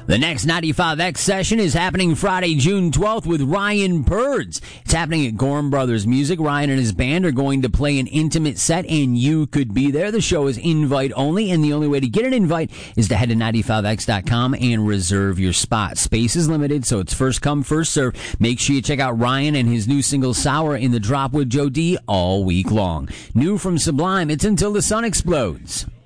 The next 95X session is happening Friday, June 12th with Ryan Purds. It's happening at Gorham Brothers Music. Ryan and his band are going to play an intimate set, and you could be there. The show is invite only, and the only way to get an invite is to head to 95x.com and reserve your spot. Space is limited, so it's first come, first serve. Make sure you check out Ryan and his new single, Sour, in the drop with Joe D all week long. New from Sublime, it's Until the Sun Explodes.